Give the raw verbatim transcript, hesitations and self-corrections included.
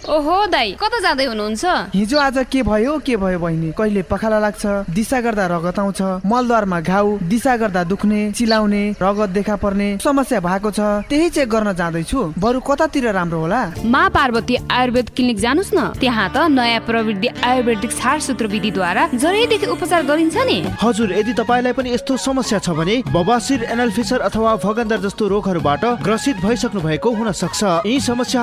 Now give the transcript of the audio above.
ओहो दाइ, कता जाँदै हुनुहुन्छ? हिजो आज के भयो के भयो बहिनी, कहिले पखाला लाग्छ, दिशा गर्दा रगत आउँछ, मलद्वारमा घाउ, दिशा गर्दा दुख्ने, चिलाउने, रगत देखा पर्ने समस्या भएको छ। त्यही चेक गर्न जाँदैछु। बरु कतातिर राम्रो होला? मा पार्वती आयुर्वेद क्लिनिक जानुस् न। त्यहाँ त नयाँ प्रविधि आयुर्वेदिक छारसूत्र विधिद्वारा जरैदेखि उपचार गरिन्छ नि। हजुर, यदि तपाईँलाई पनि यस्तो समस्या छ भने बबासिर, एनल फिसर अथवा भगन्दर जस्तो रोगहरूबाट ग्रसित भइसक्नु भएको हुन सक्छ। यी समस्या